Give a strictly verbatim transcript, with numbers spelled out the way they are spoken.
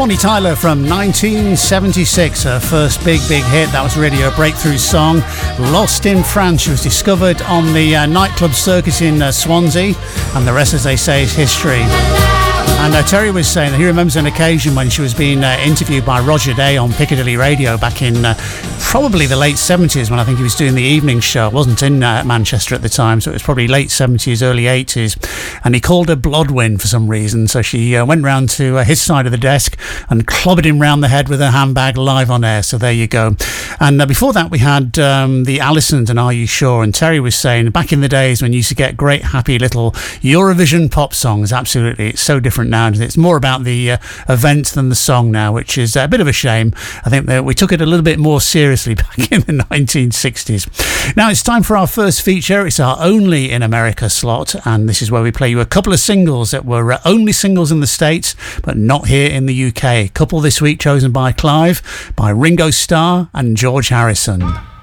Bonnie Tyler from nineteen seventy-six, her first big, big hit. That was really a breakthrough song. Lost in France. She was discovered on the uh, nightclub circuit in uh, Swansea, and the rest, as they say, is history. And uh, Terry was saying that he remembers an occasion when she was being uh, interviewed by Roger Day on Piccadilly Radio back in uh, probably the late seventies, when I think he was doing the evening show. I wasn't in uh, Manchester at the time, so it was probably late seventies, early eighties. And he called her Blodwyn for some reason. So she uh, went round to uh, his side of the desk and clobbered him round the head with her handbag live on air. So there you go. And uh, before that, we had um, the Allisons and Are You Sure? And Terry was saying back in the days when you used to get great, happy little Eurovision pop songs, absolutely, it's so different now. It's more about the uh, event than the song now, which is a bit of a shame. I think that we took it a little bit more seriously back in the nineteen sixties. Now it's time for our first feature. It's our Only in America slot, and this is where we play you a couple of singles that were uh, only singles in the States, but not here in the U K. A couple this week chosen by Clive, by Ringo Starr and George Harrison.